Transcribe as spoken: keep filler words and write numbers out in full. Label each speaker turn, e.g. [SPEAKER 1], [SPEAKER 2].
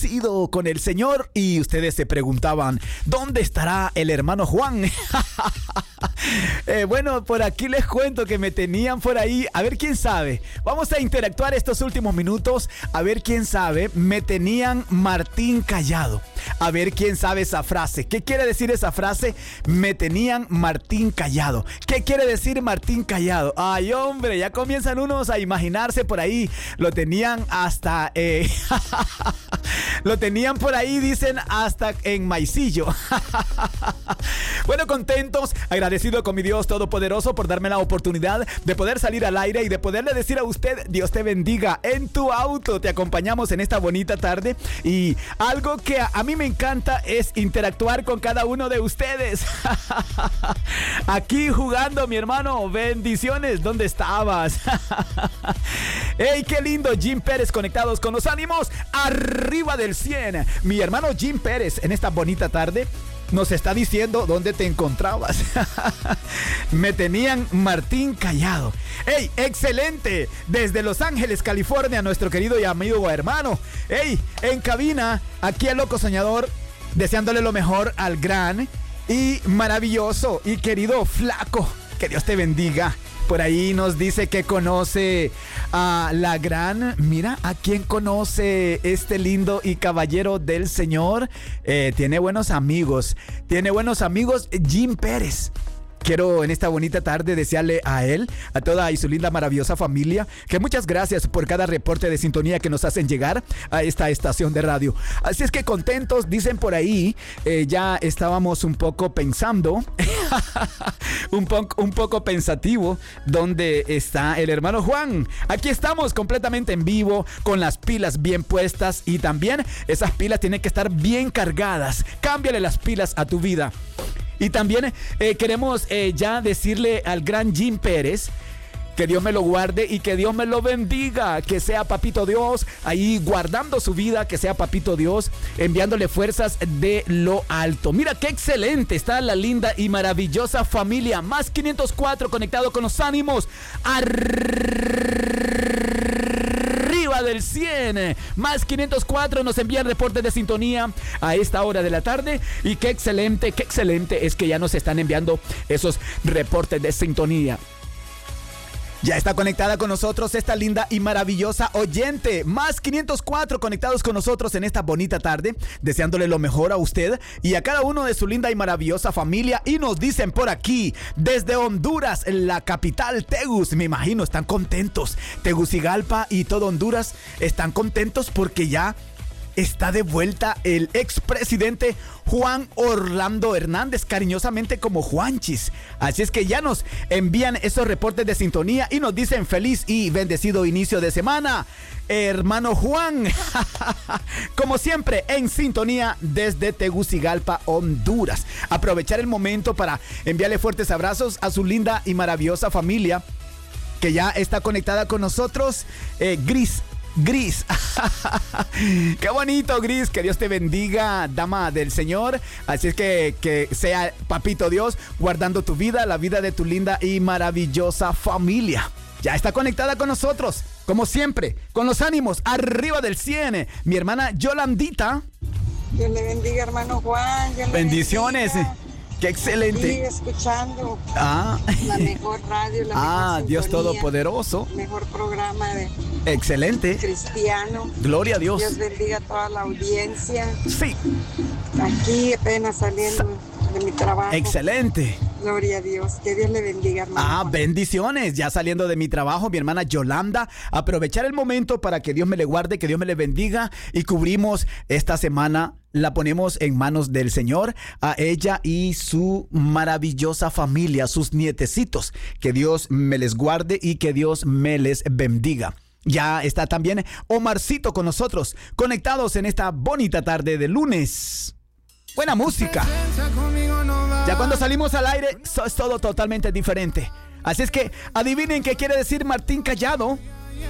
[SPEAKER 1] agradecido con el Señor. Y ustedes se preguntaban, ¿dónde estará el hermano Juan? eh, bueno, por aquí les cuento que me tenían por ahí. A ver quién sabe. Vamos a interactuar estos últimos minutos. A ver quién sabe. Me tenían Martín callado. A ver quién sabe esa frase. ¿Qué quiere decir esa frase? Me tenían Martín callado. ¿Qué quiere decir Martín callado? Ay, hombre, ya comienzan unos a imaginarse por ahí. Lo tenían hasta... Eh, lo tenían por ahí, dicen, hasta en Maicillo. Bueno, contentos, agradecido con mi Dios Todopoderoso por darme la oportunidad de poder salir al aire y de poderle decir a usted, Dios te bendiga. En tu auto te acompañamos en esta bonita tarde. Y algo que a, a mí me encanta es interactuar con cada uno de ustedes. Aquí jugando, mi hermano. Bendiciones, ¿dónde estabas? ¡Ey, qué lindo! Jim Pérez conectados con los ánimos arriba del cien. Mi hermano Jim Pérez en esta bonita tarde nos está diciendo dónde te encontrabas. Me tenían Martín callado. ¡Ey, excelente! Desde Los Ángeles, California, nuestro querido y amigo hermano. ¡Ey, en cabina! Aquí el loco soñador, deseándole lo mejor al gran y maravilloso y querido Flaco. Que Dios te bendiga. Por ahí nos dice que conoce a la gran... Mira, ¿a quién conoce este lindo y caballero del Señor? Eh, tiene buenos amigos. Tiene buenos amigos, Jim Pérez. Quiero en esta bonita tarde desearle a él, a toda y su linda maravillosa familia, que muchas gracias por cada reporte de sintonía que nos hacen llegar a esta estación de radio. Así es que contentos, dicen por ahí, eh, ya estábamos un poco pensando, un, po- un poco pensativo, ¿dónde está el hermano Juan? Aquí estamos completamente en vivo, con las pilas bien puestas y también esas pilas tienen que estar bien cargadas. Cámbiale las pilas a tu vida. Y también eh, queremos eh, ya decirle al gran Jim Pérez que Dios me lo guarde y que Dios me lo bendiga, que sea Papito Dios ahí guardando su vida, que sea Papito Dios enviándole fuerzas de lo alto. Mira qué excelente está la linda y maravillosa familia. Más quinientos cuatro conectado con los ánimos arriba del cien. Más quinientos cuatro nos envían reportes de sintonía a esta hora de la tarde. Y qué excelente, qué excelente es que ya nos están enviando esos reportes de sintonía. Ya está conectada con nosotros esta linda y maravillosa oyente. Más quinientos cuatro conectados con nosotros en esta bonita tarde, deseándole lo mejor a usted y a cada uno de su linda y maravillosa familia. Y nos dicen por aquí, desde Honduras, la capital, Tegus, me imagino, están contentos. Tegucigalpa y todo Honduras están contentos porque ya está de vuelta el expresidente Juan Orlando Hernández, cariñosamente como Juanchis. Así es que ya nos envían esos reportes de sintonía y nos dicen feliz y bendecido inicio de semana, hermano Juan. Como siempre, en sintonía desde Tegucigalpa, Honduras. Aprovechar el momento para enviarle fuertes abrazos a su linda y maravillosa familia que ya está conectada con nosotros. eh, Gris Gris. Qué bonito, Gris. Que Dios te bendiga, dama del Señor. Así es que, que sea Papito Dios guardando tu vida, la vida de tu linda y maravillosa familia. Ya está conectada con nosotros, como siempre, con los ánimos arriba del cien. Mi hermana Yolandita.
[SPEAKER 2] Dios le bendiga, hermano Juan. Dios le
[SPEAKER 1] bendiciones. Bendiga. Qué excelente.
[SPEAKER 2] Sigue escuchando
[SPEAKER 1] ah.
[SPEAKER 2] la mejor radio, la
[SPEAKER 1] ah,
[SPEAKER 2] mejor
[SPEAKER 1] Dios
[SPEAKER 2] sintonía,
[SPEAKER 1] Todopoderoso.
[SPEAKER 2] Mejor programa de
[SPEAKER 1] excelente
[SPEAKER 2] cristiano.
[SPEAKER 1] Gloria a Dios.
[SPEAKER 2] Dios bendiga a toda la audiencia.
[SPEAKER 1] Sí.
[SPEAKER 2] Aquí apenas saliendo de mi trabajo.
[SPEAKER 1] Excelente.
[SPEAKER 2] Gloria a Dios. Que Dios le bendiga, hermano.
[SPEAKER 1] Ah, bendiciones. Ya saliendo de mi trabajo, mi hermana Yolanda. Aprovechar el momento para que Dios me le guarde, que Dios me le bendiga. Y cubrimos esta semana, la ponemos en manos del Señor, a ella y su maravillosa familia, sus nietecitos. Que Dios me les guarde y que Dios me les bendiga. Ya está también Omarcito con nosotros, conectados en esta bonita tarde de lunes. Buena música. Ya cuando salimos al aire, es todo totalmente diferente. Así es que adivinen qué quiere decir Martín callado.